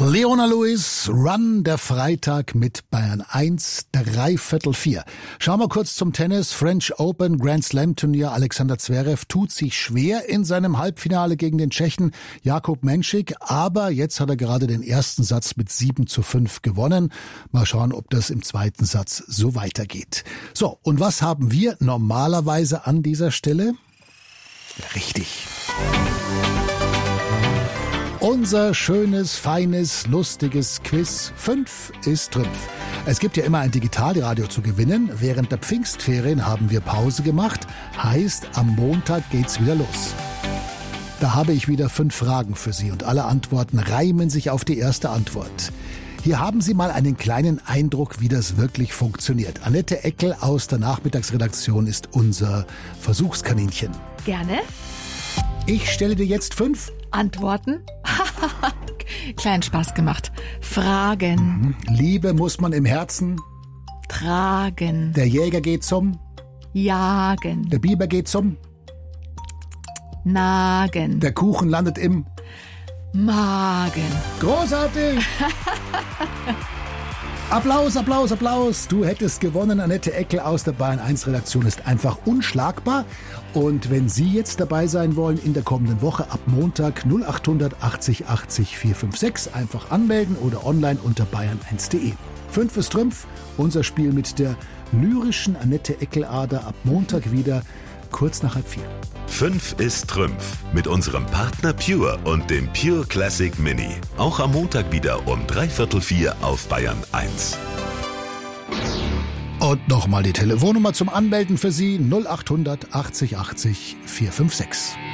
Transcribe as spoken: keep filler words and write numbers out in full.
Leona Lewis, Run, der Freitag mit Bayern eins, dreiviertel vier. Schauen wir kurz zum Tennis. French Open, Grand Slam Turnier. Alexander Zverev tut sich schwer in seinem Halbfinale gegen den Tschechen Jakub Menšík, aber jetzt hat er gerade den ersten Satz mit sieben zu fünf gewonnen. Mal schauen, ob das im zweiten Satz so weitergeht. So, und was haben wir normalerweise an dieser Stelle? Richtig. Unser schönes, feines, lustiges Quiz fünf ist Trümpf. Es gibt ja immer ein Digitalradio zu gewinnen. Während der Pfingstferien haben wir Pause gemacht. Heißt, am Montag geht's wieder los. Da habe ich wieder fünf Fragen für Sie und alle Antworten reimen sich auf die erste Antwort. Hier haben Sie mal einen kleinen Eindruck, wie das wirklich funktioniert. Annette Eckel aus der Nachmittagsredaktion ist unser Versuchskaninchen. Gerne. Ich stelle dir jetzt fünf Antworten? Kleinen Spaß gemacht. Fragen. Mhm. Liebe muss man im Herzen tragen. Der Jäger geht zum Jagen. Der Biber geht zum Nagen. Der Kuchen landet im Magen. Großartig! Applaus, Applaus, Applaus. Du hättest gewonnen. Annette Eckel aus der Bayern eins Redaktion ist einfach unschlagbar. Und wenn Sie jetzt dabei sein wollen in der kommenden Woche ab Montag null acht hundert achtzig achtzig vier fünf sechs einfach anmelden oder online unter bayern eins punkt de. Fünf ist Trümpf. Unser Spiel mit der lyrischen Annette Eckel-Ader ab Montag wieder kurz nach halb vier. Fünf ist Trümpf mit unserem Partner Pure und dem Pure Classic Mini. Auch am Montag wieder um dreiviertel vier auf Bayern eins. Und nochmal die Telefonnummer zum Anmelden für Sie null acht hundert achtzig achtzig vier fünf sechs.